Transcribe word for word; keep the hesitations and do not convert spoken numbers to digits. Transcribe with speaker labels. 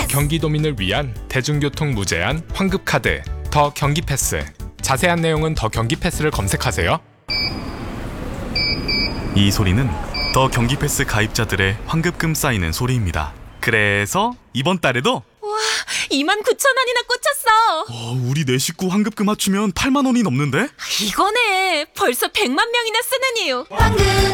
Speaker 1: 경기도민을 위한 대중교통 무제한 환급카드 더 경기패스. 자세한 내용은 더 경기패스를 검색하세요.
Speaker 2: 이 소리는 더 경기패스 가입자들의 환급금 쌓이는 소리입니다. 그래서 이번 달에도
Speaker 3: 이만 구천 원이나 꽂혔어.
Speaker 2: 어, 우리 네 식구 환급금 합치면 팔만 원이 넘는데?
Speaker 3: 이거네. 벌써 백만 명이나 쓰는 이유.